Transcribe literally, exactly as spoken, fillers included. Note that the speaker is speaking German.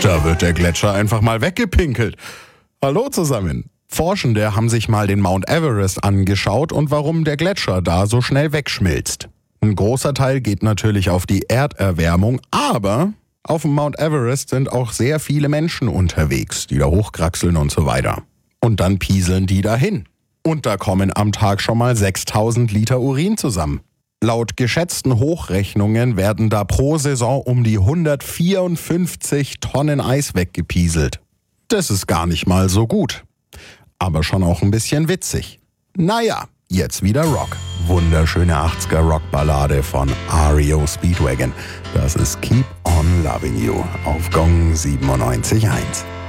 Da wird der Gletscher einfach mal weggepinkelt. Hallo zusammen. Forschende haben sich mal den Mount Everest angeschaut und warum der Gletscher da so schnell wegschmilzt. Ein großer Teil geht natürlich auf die Erderwärmung, aber auf dem Mount Everest sind auch sehr viele Menschen unterwegs, die da hochkraxeln und so weiter. Und dann pieseln die dahin. Und da kommen am Tag schon mal sechstausend Liter Urin zusammen. Laut geschätzten Hochrechnungen werden da pro Saison um die hundertvierundfünfzig Tonnen Eis weggepieselt. Das ist gar nicht mal so gut. Aber schon auch ein bisschen witzig. Naja, jetzt wieder Rock. Wunderschöne achtziger Rockballade von R E O Speedwagon. Das ist Keep on Loving You auf Gong siebenundneunzig Komma eins.